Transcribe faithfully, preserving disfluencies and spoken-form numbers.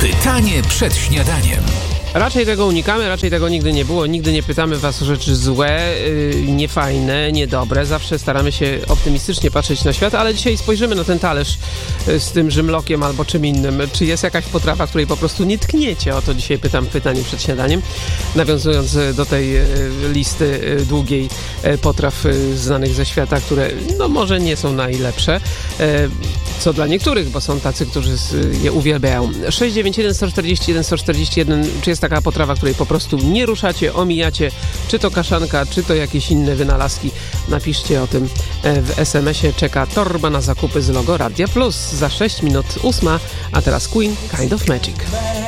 Pytanie przed śniadaniem. Raczej tego unikamy, raczej tego nigdy nie było. Nigdy nie pytamy was o rzeczy złe, yy, niefajne, niedobre. Zawsze staramy się optymistycznie patrzeć na świat, ale dzisiaj spojrzymy na ten talerz yy, z tym rzymlokiem albo czym innym. Czy jest jakaś potrawa, której po prostu nie tkniecie? O to dzisiaj pytam pytanie przed śniadaniem. Nawiązując do tej yy, listy yy, długiej yy, potraw yy, znanych ze świata, które no może nie są najlepsze. Yy, co dla niektórych, bo są tacy, którzy je uwielbiają. sześć dziewięć jeden sto czterdzieści jeden sto czterdzieści jeden. Czy jest taka potrawa, której po prostu nie ruszacie, omijacie? Czy to kaszanka, czy to jakieś inne wynalazki? Napiszcie o tym w es em esie. Czeka torba na zakupy z logo Radia Plus. Za sześć minut ósma, a teraz Queen, Kind of Magic.